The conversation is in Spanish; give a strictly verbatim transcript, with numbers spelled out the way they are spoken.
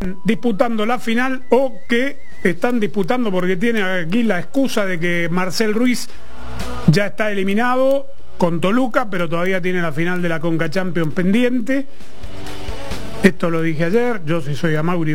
disputando la final o que están disputando, porque tiene aquí la excusa de que Marcel Ruiz ya está eliminado con Toluca, pero todavía tiene la final de la Conca Champions pendiente. Esto lo dije ayer, yo sí soy Amauri.